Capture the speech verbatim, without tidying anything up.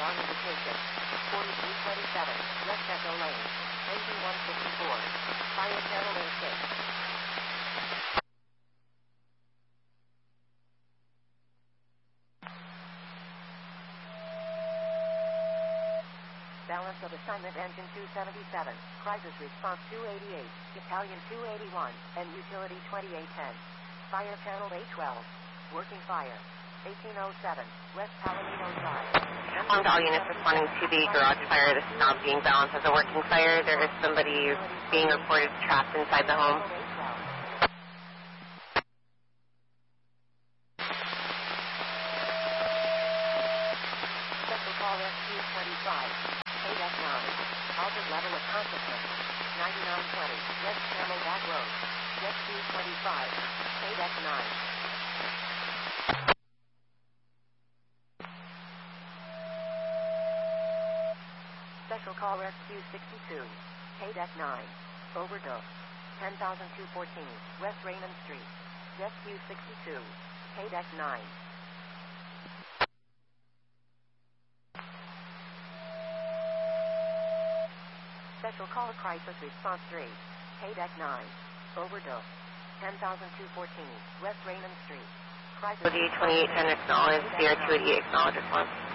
wrong indication. forty-three twenty-seven, West Echo Lane, engine one fifty-four, fire channel A six. Balance of assignment engine two seventy-seven, crisis response two eighty-eight, battalion two eighty-one, and utility twenty-eight ten. Fire channel A twelve, working fire, eighteen oh seven, West Palomino Drive. On all units responding to the garage fire, this is not being balanced as a working fire. There is somebody being reported trapped inside the home. Special call S Q twenty-five. eight F nine, altered level of consciousness, ninety-nine twenty, West Camelback Road, Jet Q twenty-five, eight F nine. Special call Rescue sixty-two, K D E C nine, overdose, ten thousand two fourteen, West Raymond Street, Rescue sixty-two, K D E C nine. Special call crisis response three, K D E C nine, overdose, ten thousand two fourteen, West Raymond Street. Crisis twenty-eight ten acknowledged, Sierra two eighty-eight acknowledged response.